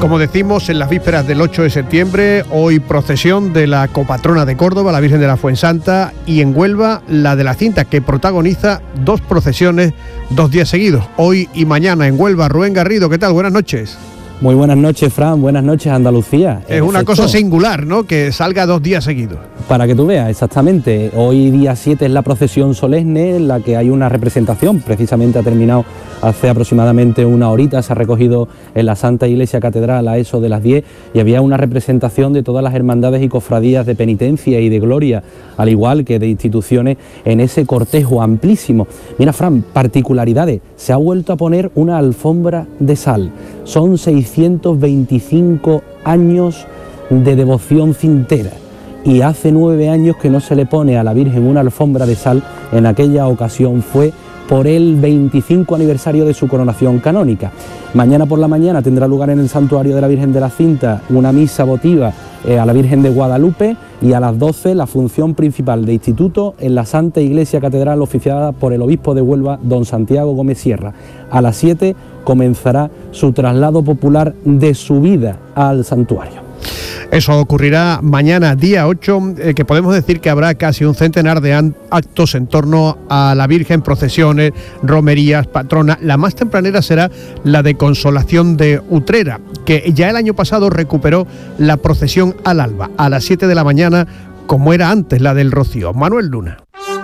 Como decimos, en las vísperas del 8 de septiembre, hoy procesión de la copatrona de Córdoba, la Virgen de la Fuensanta, y en Huelva, la de la Cinta, que protagoniza dos procesiones 2 días seguidos, hoy y mañana en Huelva. Rubén Garrido, ¿qué tal? Buenas noches. Muy buenas noches, Fran, buenas noches, Andalucía. Es una cosa singular, ¿no?, que salga 2 días seguidos. Para que tú veas, exactamente. Hoy día 7 es la procesión solemne en la que hay una representación, precisamente ha terminado hace aproximadamente una horita, se ha recogido en la Santa Iglesia Catedral a eso de las 10 y había una representación de todas las hermandades y cofradías de penitencia y de gloria, al igual que de instituciones en ese cortejo amplísimo. Mira, Fran, particularidades, se ha vuelto a poner una alfombra de sal, son 625 años de devoción cintera. Y hace 9 años que no se le pone a la Virgen una alfombra de sal. En aquella ocasión fue por el 25 aniversario de su coronación canónica. Mañana por la mañana tendrá lugar en el Santuario de la Virgen de la Cinta una misa votiva a la Virgen de Guadalupe, y a las 12 la función principal de instituto en la Santa Iglesia Catedral, oficiada por el obispo de Huelva, don Santiago Gómez Sierra. A las 7 comenzará su traslado popular de subida al santuario. Eso ocurrirá mañana, día 8, que podemos decir que habrá casi un centenar de actos en torno a la Virgen, procesiones, romerías, patrona. La más tempranera será la de Consolación de Utrera, que ya el año pasado recuperó la procesión al alba, a las 7 de la mañana, como era antes la del Rocío. Manuel Luna.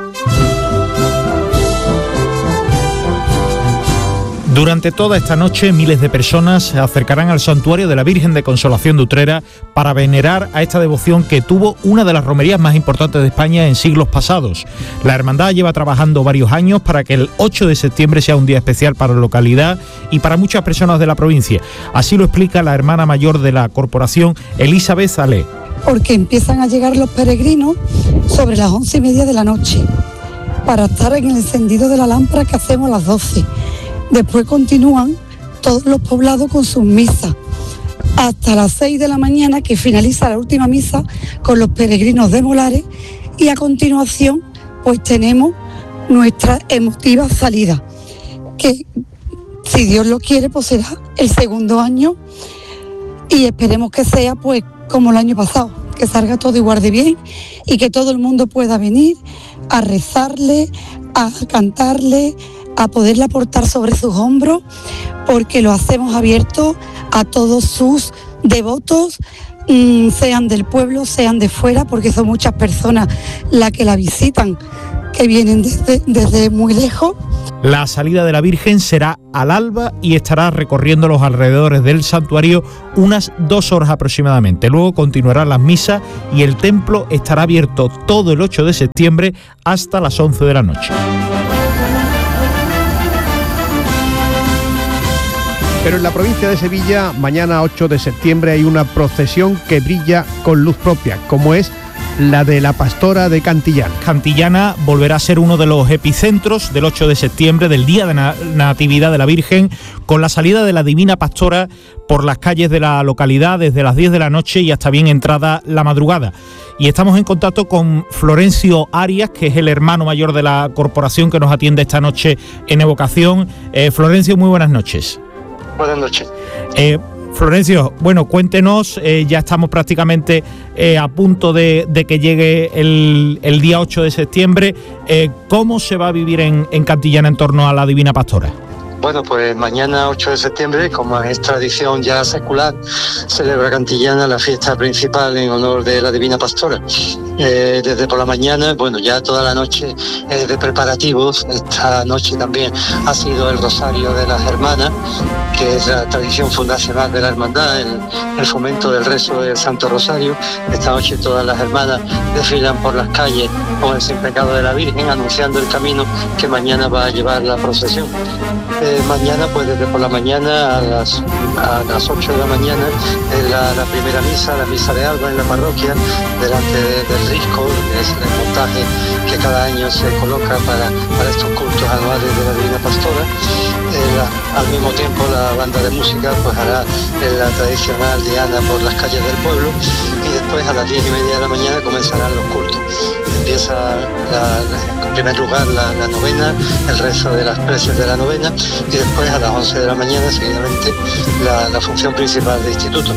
Durante toda esta noche, miles de personas se acercarán al santuario de la Virgen de Consolación de Utrera para venerar a esta devoción que tuvo una de las romerías más importantes de España en siglos pasados. La hermandad lleva trabajando varios años para que el 8 de septiembre sea un día especial para la localidad y para muchas personas de la provincia. Así lo explica la hermana mayor de la corporación, Elizabeth Alé. Porque empiezan a llegar los peregrinos sobre las 11:30 de la noche para estar en el encendido de la lámpara que hacemos a las 12. Después continúan todos los poblados con sus misas hasta las 6 de la mañana, que finaliza la última misa con los peregrinos de Molares, y a continuación pues tenemos nuestra emotiva salida, que si Dios lo quiere pues será el segundo año, y esperemos que sea pues como el año pasado, que salga todo igual de bien y que todo el mundo pueda venir a rezarle, a cantarle, a poderla portar sobre sus hombros, porque lo hacemos abierto a todos sus devotos, sean del pueblo, sean de fuera, porque son muchas personas las que la visitan, que vienen desde muy lejos. La salida de la Virgen será al alba y estará recorriendo los alrededores del santuario unas 2 horas aproximadamente. Luego continuarán las misas y el templo estará abierto todo el 8 de septiembre hasta las 11 de la noche. Pero en la provincia de Sevilla, mañana 8 de septiembre, hay una procesión que brilla con luz propia, como es la de la Pastora de Cantillana. Cantillana volverá a ser uno de los epicentros del 8 de septiembre, del Día de Natividad de la Virgen, con la salida de la Divina Pastora por las calles de la localidad desde las 10 de la noche y hasta bien entrada la madrugada. Y estamos en contacto con Florencio Arias, que es el hermano mayor de la corporación que nos atiende esta noche en Evocación. Florencio, muy buenas noches. Buenas noches. Florencio, bueno, cuéntenos, ya estamos prácticamente a punto de que llegue el día 8 de septiembre. ¿Cómo se va a vivir en Cantillana en torno a la Divina Pastora? Bueno, pues mañana 8 de septiembre, como es tradición ya secular, celebra Cantillana la fiesta principal en honor de la Divina Pastora. Desde por la mañana, bueno, ya toda la noche de preparativos. Esta noche también ha sido el Rosario de las Hermanas, que es la tradición fundacional de la hermandad, el fomento del rezo del Santo Rosario. Esta noche todas las hermanas desfilan por las calles con el Sin Pecado de la Virgen, anunciando el camino que mañana va a llevar la procesión. Mañana, pues desde por la mañana a las 8 de la mañana, es la primera misa, la misa de alba en la parroquia, delante del risco, que es el montaje que cada año se coloca para estos cultos anuales de la Divina Pastora. Al mismo tiempo la banda de música pues hará la tradicional diana por las calles del pueblo, y después a las 10:30 de la mañana comenzarán los cultos. Empieza en primer lugar la novena, el rezo de las preces de la novena, y después a las 11 de la mañana seguidamente la función principal del instituto.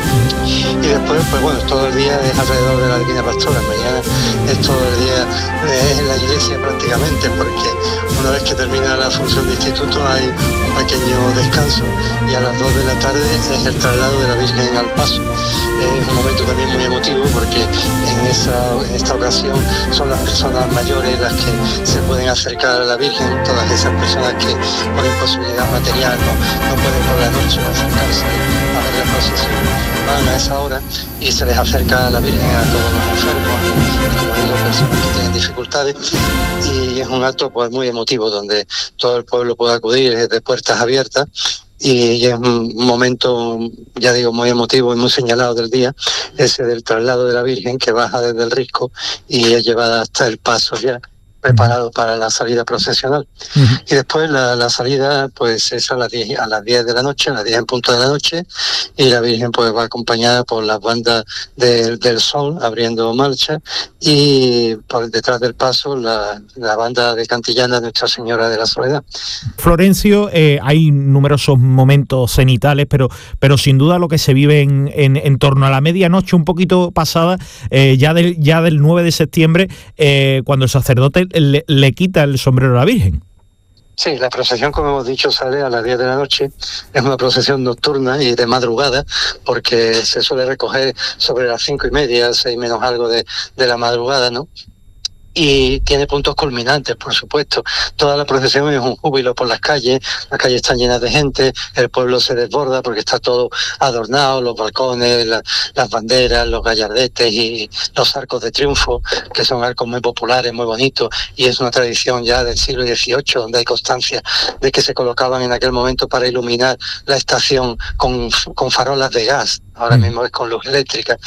Y después, pues bueno, todo el día es alrededor de la Divina Pastora. Mañana es todo el día en la iglesia prácticamente, porque una vez que termina la función de instituto hay un pequeño descanso y a las 2 de la tarde es el traslado de la Virgen al Paso. Es un momento también muy emotivo porque en esta ocasión son las personas mayores las que se pueden acercar a la Virgen, todas esas personas que por imposibilidad material no pueden por la noche acercarse a ver la procesión. Van a esa hora y se les acerca a la Virgen a todos los enfermos, como digo, personas que tienen dificultades, y es un acto pues muy emotivo donde todo el pueblo puede acudir desde puertas abiertas. Y es un momento, ya digo, muy emotivo y muy señalado del día, ese del traslado de la Virgen que baja desde el Risco y es llevada hasta el Paso ya, preparado para la salida procesional. Y después la salida pues es a las 10 de la noche, a las 10 en punto de la noche, y la Virgen pues va acompañada por las bandas del Sol abriendo marcha, y por detrás del Paso la banda de Cantillana Nuestra Señora de la Soledad. Florencio, hay numerosos momentos cenitales, pero sin duda lo que se vive en torno a la medianoche, un poquito pasada, ya del 9 de septiembre, cuando el sacerdote le quita el sombrero a la Virgen. Sí, la procesión, como hemos dicho, sale a las 10 de la noche. Es una procesión nocturna y de madrugada, porque se suele recoger sobre las 5:30, 6 menos algo de la madrugada, ¿no? Y tiene puntos culminantes, por supuesto. Toda la procesión es un júbilo por las calles están llenas de gente, el pueblo se desborda porque está todo adornado, los balcones, las banderas, los gallardetes y los arcos de triunfo, que son arcos muy populares, muy bonitos, y es una tradición ya del siglo XVIII, donde hay constancia de que se colocaban en aquel momento para iluminar la estación con farolas de gas. Ahora mismo es con luz eléctrica.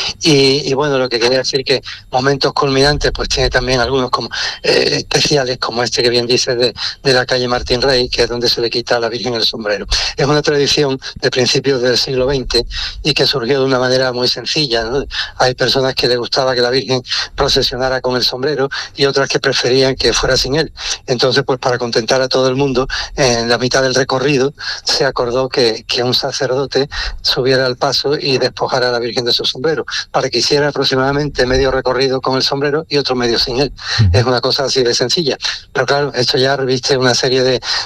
Y bueno, lo que quería decir que momentos culminantes pues tiene también algunos como especiales, como este que bien dice de la calle Martín Rey, que es donde se le quita a la Virgen el sombrero. Es una tradición de principios del siglo XX y que surgió de una manera muy sencilla, ¿no? Hay personas que les gustaba que la Virgen procesionara con el sombrero y otras que preferían que fuera sin él. Entonces, pues para contentar a todo el mundo, en la mitad del recorrido se acordó que un sacerdote subiera al Paso y despojara a la Virgen de su sombrero, para que hiciera aproximadamente medio recorrido con el sombrero y otro medio sin él. Es una cosa así de sencilla, pero claro, esto ya reviste una serie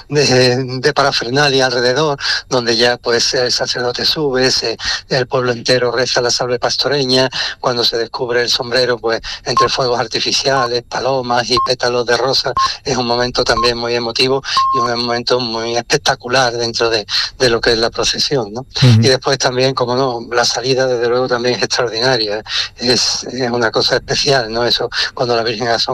de parafernalia alrededor, donde ya pues el sacerdote sube, el pueblo entero reza la salve pastoreña. Cuando se descubre el sombrero, pues entre fuegos artificiales, palomas y pétalos de rosa, es un momento también muy emotivo y un momento muy espectacular dentro de lo que es la procesión, ¿no? Y después también, como no, la salida desde luego también es extraordinaria, es una cosa especial, ¿no? Eso, cuando la Virgen asoma